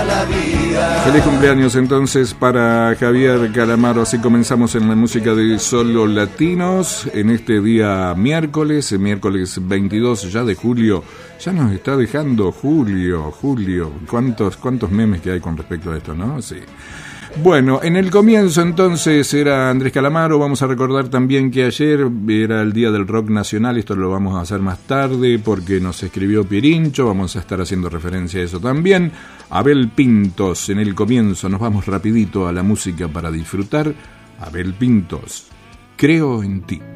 la vida. Feliz cumpleaños entonces para Javier Calamaro. Así comenzamos en la música de Solo Latinos en este día miércoles 22 ya de julio. Ya nos está dejando julio. ¿Cuántos memes que hay con respecto a esto, no? Sí. Bueno, en el comienzo entonces era Andrés Calamaro. Vamos a recordar también que ayer era el Día del Rock Nacional. Esto lo vamos a hacer más tarde porque nos escribió Pirincho. Vamos a estar haciendo referencia a eso también. Abel Pintos en el comienzo. Nos vamos rapidito a la música para disfrutar. Abel Pintos, Creo en ti.